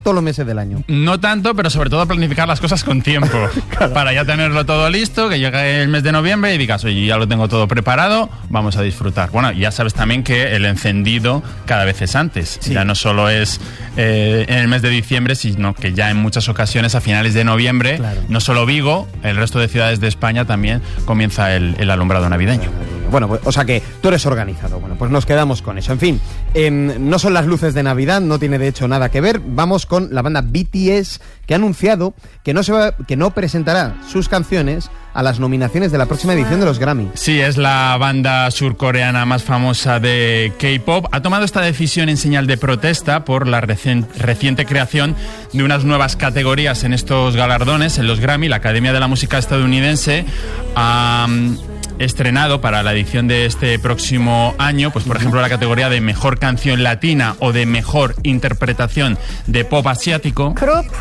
todos los meses del año. No tanto, pero sobre todo planificar las cosas con tiempo. Claro. Para ya tenerlo todo listo, que llegue el mes de noviembre y digas, oye, ya lo tengo todo preparado, vamos a disfrutar. Bueno, ya sabes también que el encendido cada vez es antes. Sí. Ya no solo es en el mes de diciembre, sino que ya en muchas ocasiones a finales de noviembre, claro. No solo Vigo, el resto de ciudades de España también comienza el alumbrado navideño. Bueno, pues, o sea que tú eres organizado. Bueno, pues nos quedamos con eso. En fin, no son las luces de Navidad, no tiene de hecho nada que ver. Vamos con la banda BTS, que ha anunciado que no presentará sus canciones a las nominaciones de la próxima edición de los Grammy. Sí, es la banda surcoreana más famosa de K-pop. Ha tomado esta decisión en señal de protesta por la reciente creación de unas nuevas categorías en estos galardones, en los Grammy. La Academia de la Música estadounidense ha estrenado para la edición de este próximo año, pues por ejemplo la categoría de Mejor Canción Latina o de Mejor Interpretación de Pop Asiático.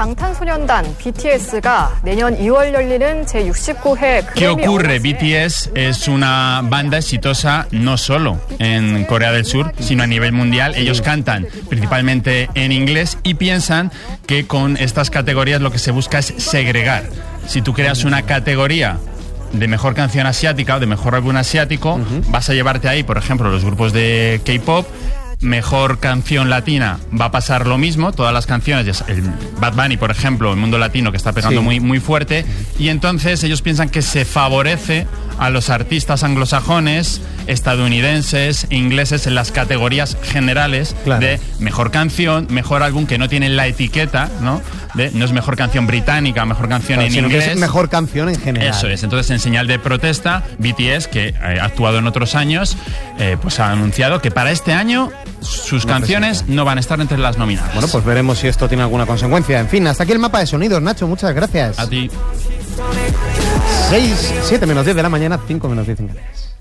¿Qué ocurre? BTS es una banda exitosa no solo en Corea del Sur, sino a nivel mundial. Ellos cantan principalmente en inglés y piensan que con estas categorías lo que se busca es segregar. Si tú creas una categoría de mejor canción asiática o de mejor álbum asiático, vas a llevarte ahí, por ejemplo, los grupos de K-pop. Mejor canción latina va a pasar lo mismo, todas las canciones, el Bad Bunny, por ejemplo, el mundo latino que está pegando muy fuerte, y entonces ellos piensan que se favorece a los artistas anglosajones, estadounidenses e ingleses en las categorías generales, claro, de mejor canción, mejor álbum, que no tienen la etiqueta, ¿no? No es mejor canción británica, mejor canción, claro, en sino inglés. Que es mejor canción en general. Eso es. Entonces, en señal de protesta, BTS, que ha actuado en otros años, pues ha anunciado que para este año sus canciones no van a estar entre las nominadas. Bueno, pues veremos si esto tiene alguna consecuencia. En fin, hasta aquí el mapa de sonidos, Nacho. Muchas gracias. A ti. 7 menos 10 de la mañana, 5 menos 10 en Canarias.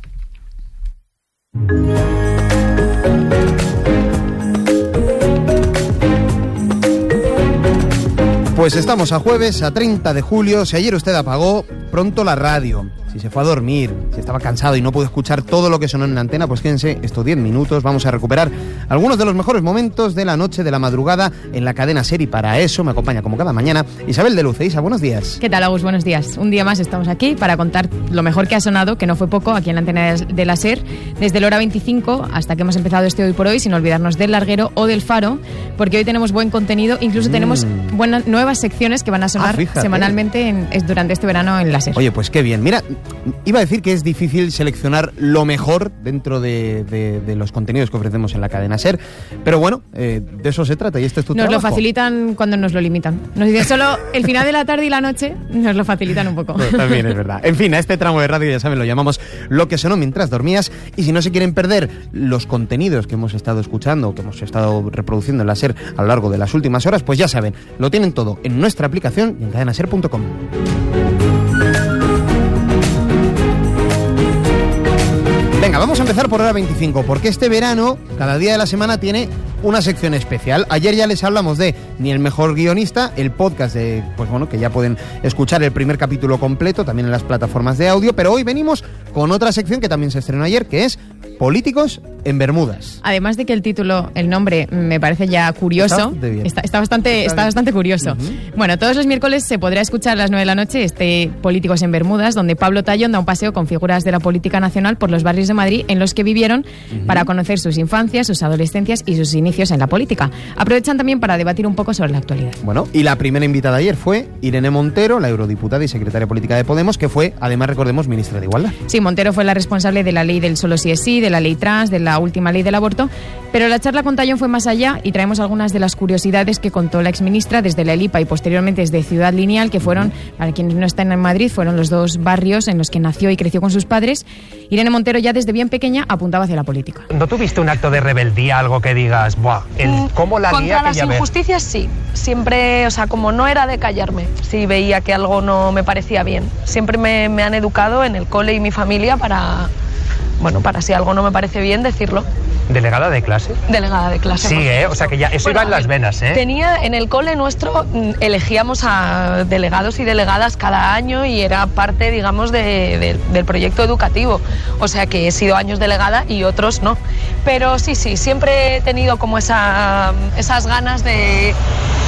Pues estamos a jueves, a 30 de julio. Si ayer usted apagó pronto la radio, si se fue a dormir, si estaba cansado y no pudo escuchar todo lo que sonó en la antena, pues quédense estos 10 minutos. Vamos a recuperar algunos de los mejores momentos de la noche, de la madrugada en la cadena SER, y para eso me acompaña como cada mañana Isabel de Luce. Isa, buenos días. ¿Qué tal, Agus? Buenos días. Un día más estamos aquí para contar lo mejor que ha sonado, que no fue poco, aquí en la antena de la SER, desde el hora 25 hasta que hemos empezado este Hoy por Hoy, sin olvidarnos del Larguero o del Faro, porque hoy tenemos buen contenido, incluso tenemos buenas nuevas secciones que van a sonar semanalmente durante este verano en la SER. Oye, pues qué bien. Mira, iba a decir que es difícil seleccionar lo mejor dentro de los contenidos que ofrecemos en la cadena SER, pero bueno, de eso se trata y este es tu trabajo. Nos lo facilitan cuando nos lo limitan. Nos dicen solo el final de la tarde y la noche, nos lo facilitan un poco. Pues también es verdad. En fin, a este tramo de radio, ya saben, lo llamamos Lo que sonó mientras dormías, y si no se quieren perder los contenidos que hemos estado escuchando, que hemos estado reproduciendo en la SER a lo largo de las últimas horas, pues ya saben, lo tienen todo en nuestra aplicación y en cadenaser.com. Venga, vamos a empezar por hora 25, porque este verano, cada día de la semana tiene una sección especial. Ayer ya les hablamos de Ni el mejor guionista, el podcast de, pues bueno, que ya pueden escuchar el primer capítulo completo, también en las plataformas de audio, pero hoy venimos con otra sección que también se estrenó ayer, que es Políticos en Bermudas. Además de que el título, el nombre, me parece ya curioso. Está bastante curioso. Bueno, todos los miércoles se podrá escuchar a las 9 de la noche este Políticos en Bermudas, donde Pablo Tallón da un paseo con figuras de la política nacional por los barrios de Madrid en los que vivieron, para conocer sus infancias, sus adolescencias y sus inicios en la política. Aprovechan también para debatir un poco sobre la actualidad. Bueno, y la primera invitada ayer fue Irene Montero, la eurodiputada y secretaria política de Podemos, que fue, además, recordemos, ministra de Igualdad. Sí, Montero fue la responsable de la ley del solo sí es sí, de la ley trans, de la última ley del aborto, pero la charla con Tallón fue más allá y traemos algunas de las curiosidades que contó la exministra desde la ELIPA y posteriormente desde Ciudad Lineal, que fueron, para quienes no están en Madrid, fueron los dos barrios en los que nació y creció con sus padres. Irene Montero ya desde bien pequeña apuntaba hacia la política. ¿No tuviste un acto de rebeldía, algo que digas, buah, cómo la contra las injusticias? Sí, siempre, o sea, como no era de callarme, si veía que algo no me parecía bien. Siempre me han educado en el cole y mi familia para si algo no me parece bien, decirlo. ¿Delegada de clase? Delegada de clase. Sí, o sea que ya eso iba en las venas, Tenía, en el cole nuestro, elegíamos a delegados y delegadas cada año y era parte, digamos, del proyecto educativo. O sea que he sido años delegada y otros no. Pero sí, siempre he tenido como esas ganas de